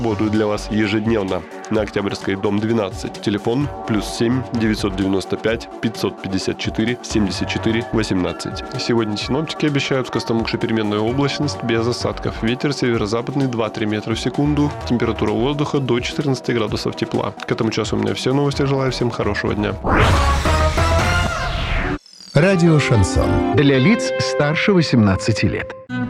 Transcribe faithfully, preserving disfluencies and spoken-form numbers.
Работают для вас ежедневно. На Октябрьской, дом двенадцать. Телефон плюс семь девятьсот девяносто пять пятьсот пятьдесят четыре семьдесят четыре восемнадцать. Сегодня синоптики обещают в Костомукше переменная облачность без осадков. Ветер северо-западный два-три метра в секунду. Температура воздуха до четырнадцати градусов тепла. К этому часу у меня все новости. Желаю всем хорошего дня. Радио «Шансон». Для лиц старше восемнадцати лет.